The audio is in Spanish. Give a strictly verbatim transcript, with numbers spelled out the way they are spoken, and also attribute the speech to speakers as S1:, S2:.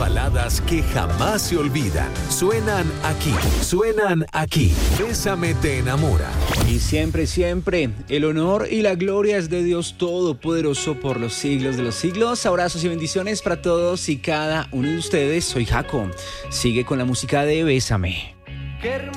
S1: baladas que jamás se olvidan. Suenan aquí, suenan aquí. Bésame te enamora.
S2: Y siempre, siempre, el honor y la gloria es de Dios Todopoderoso por los siglos de los siglos. Abrazos y bendiciones para todos y cada uno de ustedes. Soy Jaco. Sigue con la música de Bésame.